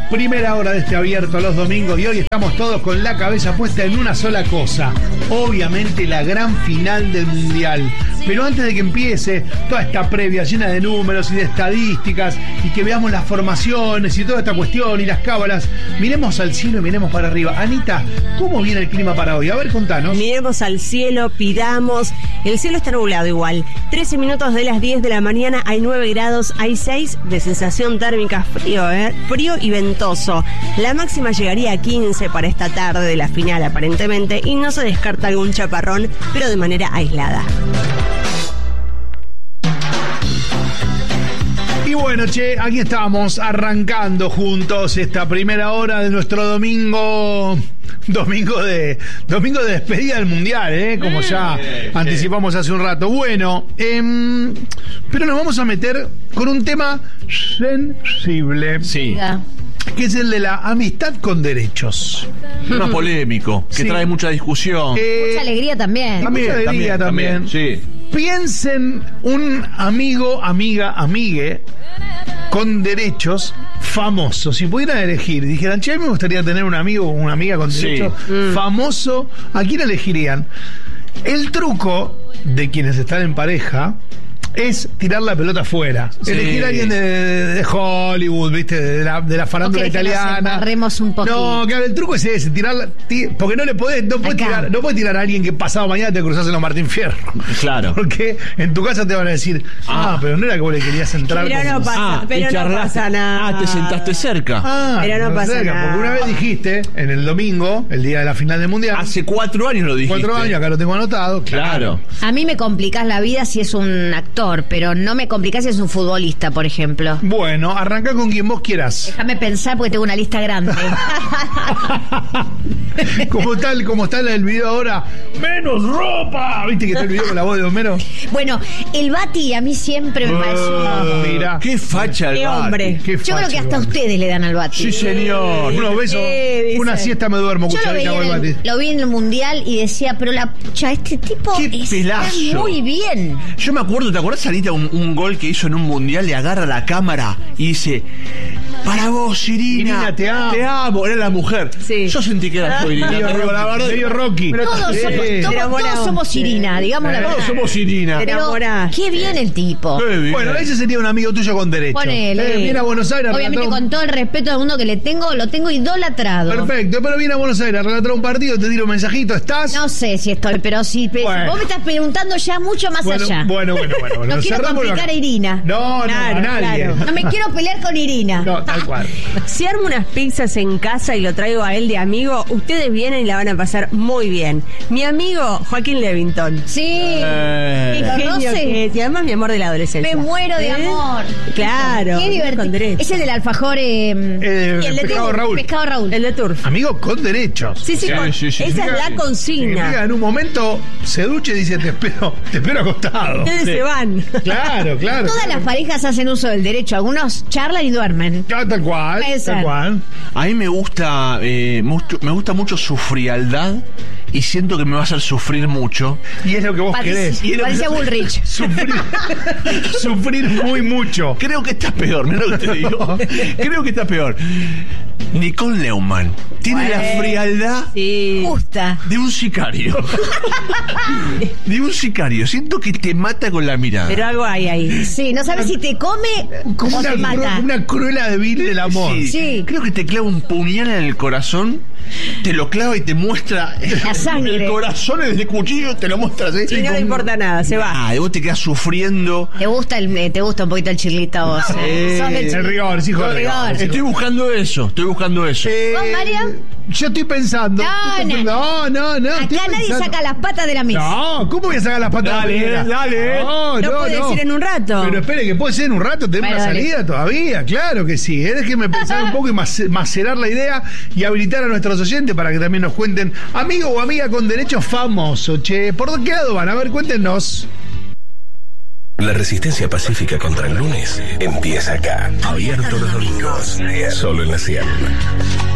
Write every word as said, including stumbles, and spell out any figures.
Primera hora de este abierto los domingos y hoy estamos todos con la cabeza puesta en una sola cosa. Obviamente la gran final del Mundial. Pero antes de que empiece toda esta previa llena de números y de estadísticas y que veamos las formaciones y toda esta cuestión y las cábalas, miremos al cielo y miremos para arriba. Anita, ¿cómo viene el clima para hoy? A ver, contanos. Miremos al cielo, pidamos. El cielo está nublado igual. trece minutos de las diez de la mañana, hay nueve grados, hay seis de sensación térmica, frío, ¿eh? Frío y ventoso. La máxima llegaría a quince para esta tarde de la final aparentemente y no se descarta algún chaparrón, pero de manera aislada. Y bueno, che, aquí estamos arrancando juntos esta primera hora de nuestro domingo, domingo de domingo de despedida del Mundial, ¿eh? Como ya anticipamos hace un rato. Bueno, eh, pero nos vamos a meter con un tema sensible. Sí. Que es el de la amistad con derechos. Tema polémico, que Sí. trae mucha discusión. Eh, Mucha alegría también. Mucha alegría también. Sí. Piensen un amigo, amiga, amigue con derechos famoso. Si pudieran elegir, dijeran, che, a mí me gustaría tener un amigo o una amiga con Sí. derechos Mm. famoso, ¿a quién elegirían? El truco de quienes están en pareja es tirar la pelota afuera. Sí. Elegir a alguien de, de Hollywood, ¿viste? De la, de la farándula ¿Vos querés que nos italiana. embarremos un poquito? No, claro, el truco es ese, tirarla, ti- porque no le podés, no podés Acá. tirar, no podés tirar a alguien que pasado mañana te cruzás en los Martín Fierro. Claro. Porque en tu casa te van a decir, ah, Ah. pero no era que vos le querías entrar. Pero como- no pasa, Ah, pero y no charlaste. pasa nada. Ah, te sentaste cerca. Ah, Pero no pasa cerca, nada. Porque una vez dijiste, en el domingo, el día de la final del Mundial, Hace cuatro años lo dijiste. cuatro años, acá lo tengo anotado. Claro. A mí me complicás la vida si es un actor, pero no me complicás si es un futbolista, por ejemplo. Bueno, arranca con quien vos quieras. Déjame pensar porque tengo una lista grande. como tal, como está el video ahora, menos ropa. ¿Viste que está el video con la voz de Homero? Bueno, el Bati a mí siempre me pareció... Ah, mira. Qué facha el Qué Bati. hombre. Qué Yo creo facho, que hasta Bati. ustedes le dan al Bati. Sí, señor. Unos besos, Sí, dice. una siesta me duermo, Yo lo, cucharita veía con el en el- Bati. lo vi en el Mundial y decía, pero la pucha, este tipo Qué está pelazo. muy bien. Yo me acuerdo, ¿te acordás, Anita, un, un gol que hizo en un mundial? Le agarra la cámara y dice: para vos, Irina. Irina, te amo. Te amo. Era la mujer. Sí. Yo sentí que era yo, Irina. Medio te digo la Rocky, verdad. medio Rocky. Pero Todos, Sí. somos, Te todos- enamoramos. todos somos Irina, digamos la Eh, verdad. Todos somos Irina. Te Pero enamorás. qué bien el tipo. Qué bien. Bueno, ese sería un amigo tuyo con derecho. Ponele. Eh, viene a Buenos Aires a Obviamente relatar un- con todo el respeto del mundo que le tengo, lo tengo idolatrado. Perfecto, pero viene a Buenos Aires a relatar un partido, te tiro un mensajito, ¿estás? No sé si estoy, pero sí. pe- Bueno. Vos me estás preguntando ya mucho más bueno, allá. bueno, bueno, bueno, bueno. No quiero Cerramos complicar la- a Irina. No, no, Claro, a nadie. claro. No me quiero pelear con Irina. No, tal cual. Si armo unas pizzas en casa y lo traigo a él de amigo, ustedes vienen y la van a pasar muy bien. Mi amigo Joaquín Levington. Sí. Eh. Qué ¿Lo genio conoce? que es. Y además mi amor de la adolescencia. Me muero de ¿Eh? amor. Claro. Qué con divertido. derecho. Es el del alfajor. Eh, Eh, y el de Pescado Turf, Raúl. Pescado Raúl. El de Turf. Amigo con derechos. Sí, sí, Sí, con- sí, sí. esa es la Significa consigna. en un momento se ducha y dice, te espero, te espero acostado. Ustedes se van. Claro, claro. Todas las parejas hacen uso del derecho. Algunos charlan y duermen. Claro, tal cual, Puede tal ser. cual. A mí me gusta, eh, mucho- me gusta mucho su frialdad y siento que me va a hacer sufrir mucho. Y es lo que vos querés. Patricia, Patricia Bullrich. Sufrir, sufrir muy mucho. Creo que está peor, mira lo que te digo. Creo que está peor. Nicole Neumann tiene la Bueno. frialdad Sí. Justa. de un sicario. De un sicario. Siento que te mata con la mirada. Pero algo hay ahí. Sí, no sabes si te come Como o una, te mata. cru- una cruela de vil del amor. Sí. Sí. Creo que te clava un puñal en el corazón, te lo clava y te muestra La sangre. el corazón en el cuchillo, te lo muestra así. Y no le importa nada, se va. Ah, y vos te quedas sufriendo. Te gusta el, eh, te gusta un poquito el chirlito a vos. eh. Sí. Sos del El chirlito. rigor, es hijo de El rigor. rigor. es hijo Estoy buscando eso, estoy buscando eso. Eh, ¿Vos, Marian? Yo estoy pensando. No, estoy pensando- no, no, no. estoy Acá nadie pensando- saca las patas de la mesa. No, ¿cómo voy a sacar las patas Dale, de la primera? dale. No, Lo no, puede no. decir en un rato. Pero espere, que puede ser en un rato, tenemos Bueno, una dale. salida todavía, claro que sí. ¿eh? Déjenme pensar un poco y mace- macerar la idea y habilitar a nuestros oyentes para que también nos cuenten, amigo o amiga con derecho famoso, che. ¿Por qué lado van? A ver, cuéntenos. La resistencia pacífica contra el lunes empieza acá. Abierto los domingos. Solo en la cien.